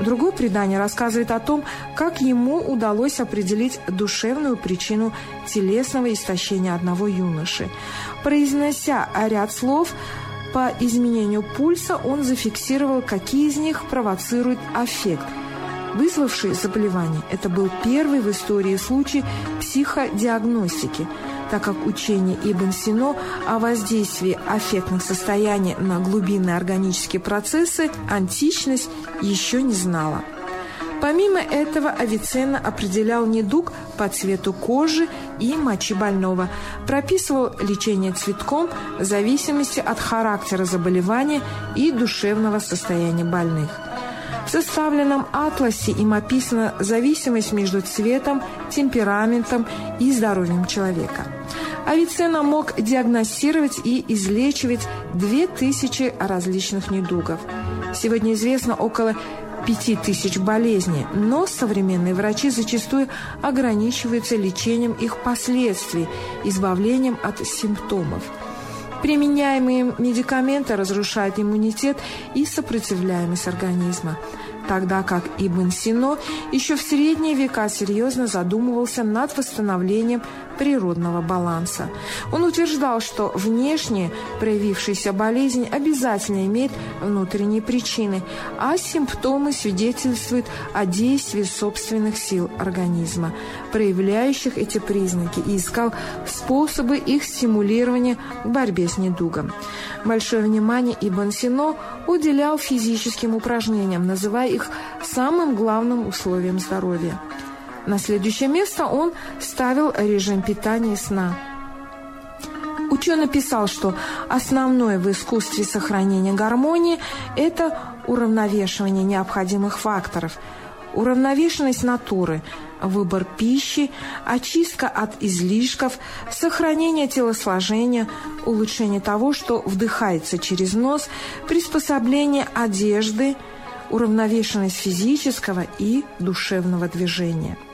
Другое предание рассказывает о том, как ему удалось определить душевную причину телесного истощения одного юноши. Произнося ряд слов по изменению пульса, он зафиксировал, какие из них провоцируют аффект, вызвавший заболевание. Это был первый в истории случай психодиагностики, так как учение Ибн Сино о воздействии аффектных состояний на глубинные органические процессы античность еще не знала. Помимо этого, Авиценна определял недуг по цвету кожи и мочи больного, прописывал лечение цветком в зависимости от характера заболевания и душевного состояния больных. В составленном атласе им описана зависимость между цветом, темпераментом и здоровьем человека. Авиценна мог диагностировать и излечивать 2000 различных недугов. Сегодня известно около 5000 болезней, но современные врачи зачастую ограничиваются лечением их последствий, избавлением от симптомов. Применяемые медикаменты разрушают иммунитет и сопротивляемость организма, тогда как Ибн Сино еще в средние века серьезно задумывался над восстановлением природного баланса. Он утверждал, что внешне проявившаяся болезнь обязательно имеет внутренние причины, а симптомы свидетельствуют о действии собственных сил организма, проявляющих эти признаки, и искал способы их стимулирования в борьбе с недугом. Большое внимание Ибн Сино уделял физическим упражнениям, называя их самым главным условием здоровья. На следующее место он ставил режим питания и сна. Ученый писал, что основное в искусстве сохранения гармонии – это уравновешивание необходимых факторов, уравновешенность натуры, выбор пищи, очистка от излишков, сохранение телосложения, улучшение того, что вдыхается через нос, приспособление одежды, уравновешенность физического и душевного движения.